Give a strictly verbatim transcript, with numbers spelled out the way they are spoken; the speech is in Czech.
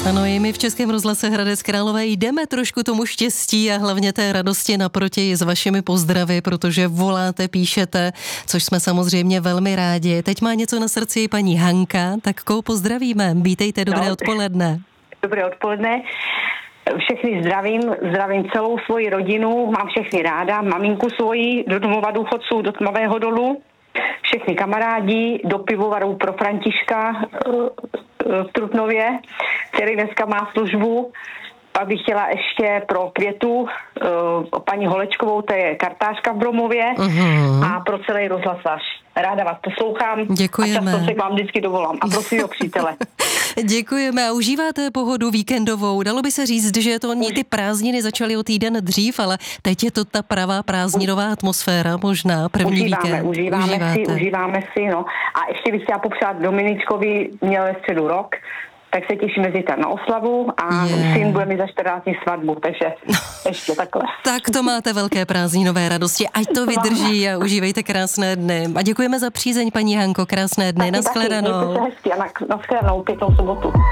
Ano, i my v Českém rozhlase Hradec Králové jdeme trošku tomu štěstí a hlavně té radosti naproti s vašimi pozdravy, protože voláte, píšete, což jsme samozřejmě velmi rádi. Teď má něco na srdci i paní Hanka, tak koho pozdravíme? Vítejte, dobré no, odpoledne. Dobré odpoledne. Všechny zdravím, zdravím celou svoji rodinu, mám všechny ráda, maminku svoji do domova důchodců, do Tmavého dolu, všechny kamarádi, do pivovaru pro Františka v Trutnově, který dneska má službu. Pak bych chtěla ještě pro Květu, uh, paní Holečkovou, to je kartářka v Bromově, uh-huh. a pro celý rozhlas váš. Ráda vás poslouchám. Děkujeme. A často se k vám vždycky dovolám. A prosím o přítele. Děkujeme a užíváte pohodu víkendovou. Dalo by se říct, že to oni ty prázdniny začaly o týden dřív, ale teď je to ta pravá prázdninová atmosféra, možná první užíváme, víkend. Užíváme Užíváte. si, užíváme si, no. A ještě bych chtěla popřát Dominičkovi, měl ve středu rok, tak se těšíme zítra na oslavu a yeah. syn bude mít za čtrnáct dní svatbu, takže ještě takhle. Tak to máte velké prázdninové radosti, ať to vydrží a užívejte krásné dny. A děkujeme za přízeň, paní Hanko, krásné dny, nashledanou. Mějte se hezky a na, nashledanou pěknou sobotu.